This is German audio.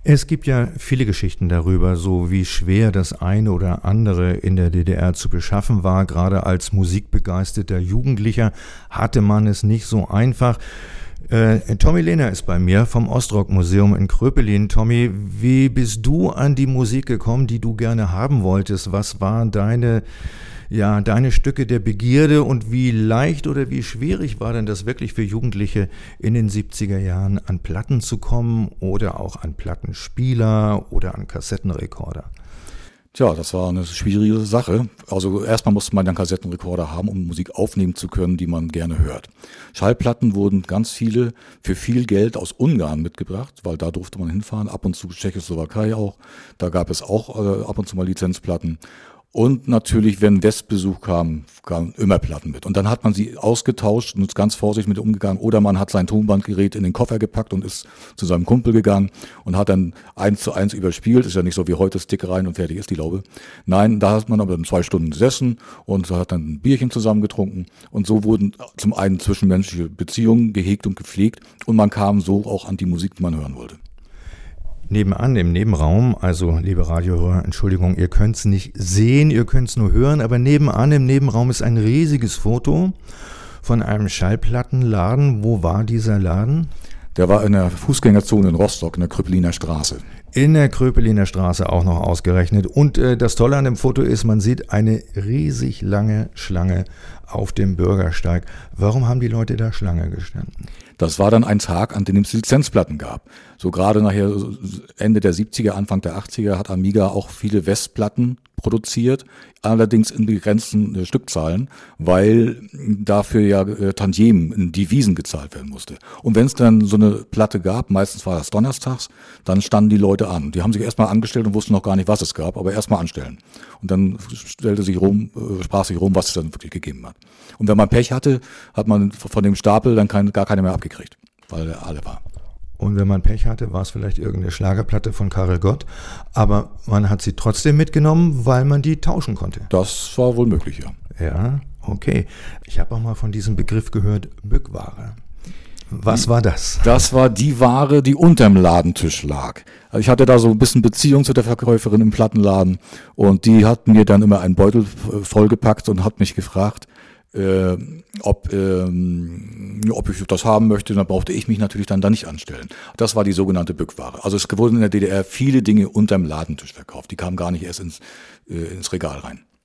Es gibt ja viele Geschichten darüber, so wie schwer das eine oder andere in der DDR zu beschaffen war. Gerade als musikbegeisterter Jugendlicher hatte man es nicht so einfach. Tommy Lehner ist bei mir vom Ostrock-Museum in Kröpelin. Tommy, wie bist du an die Musik gekommen, die du gerne haben wolltest? Was waren deine Stücke der Begierde und wie leicht oder wie schwierig war denn das wirklich für Jugendliche in den 70er Jahren an Platten zu kommen oder auch an Plattenspieler oder an Kassettenrekorder? Tja, das war eine schwierige Sache. Also erstmal musste man einen Kassettenrekorder haben, um Musik aufnehmen zu können, die man gerne hört. Schallplatten wurden ganz viele für viel Geld aus Ungarn mitgebracht, weil da durfte man hinfahren, ab und zu Tschechoslowakei auch. Da gab es auch ab und zu mal Lizenzplatten. Und natürlich, wenn Westbesuch kam, kamen immer Platten mit. Und dann hat man sie ausgetauscht und ist ganz vorsichtig mit umgegangen. Oder man hat sein Tonbandgerät in den Koffer gepackt und ist zu seinem Kumpel gegangen und hat dann 1:1 überspielt. Ist ja nicht so wie heute Stick rein und fertig ist die Laube. Nein, da hat man aber dann 2 Stunden gesessen und hat dann ein Bierchen zusammen getrunken. Und so wurden zum einen zwischenmenschliche Beziehungen gehegt und gepflegt. Und man kam so auch an die Musik, die man hören wollte. Nebenan im Nebenraum, also liebe Radiohörer, Entschuldigung, ihr könnt es nicht sehen, ihr könnt es nur hören, aber nebenan im Nebenraum ist ein riesiges Foto von einem Schallplattenladen. Wo war dieser Laden? Der war in der Fußgängerzone in Rostock, in der Kröpeliner Straße. In der Kröpeliner Straße auch noch ausgerechnet. Und das Tolle an dem Foto ist, man sieht eine riesig lange Schlange auf dem Bürgersteig. Warum haben die Leute da Schlange gestanden? Das war dann ein Tag, an dem es Lizenzplatten gab. So gerade nachher Ende der 70er, Anfang der 80er hat Amiga auch viele Westplatten produziert, allerdings in begrenzten Stückzahlen, weil dafür ja Tantiemen in Devisen gezahlt werden musste. Und wenn es dann so eine Platte gab, meistens war das donnerstags, dann standen die Leute an. Die haben sich erstmal angestellt und wussten noch gar nicht, was es gab, aber erstmal anstellen. Und dann sprach sich rum, was es dann wirklich gegeben hat. Und wenn man Pech hatte, hat man von dem Stapel dann gar keine mehr abgekriegt, weil er alle war. Und wenn man Pech hatte, war es vielleicht irgendeine Schlagerplatte von Karel Gott. Aber man hat sie trotzdem mitgenommen, weil man die tauschen konnte. Das war wohl möglich, ja. Ja, okay. Ich habe auch mal von diesem Begriff gehört, Bückware. Was war das? Das war die Ware, die unterm Ladentisch lag. Also ich hatte da so ein bisschen Beziehung zu der Verkäuferin im Plattenladen und die hat mir dann immer einen Beutel vollgepackt und hat mich gefragt, ob ich das haben möchte. Dann brauchte ich mich natürlich dann da nicht anstellen. Das war die sogenannte Bückware. Also es wurden in der DDR viele Dinge unterm Ladentisch verkauft. Die kamen gar nicht erst ins Regal rein.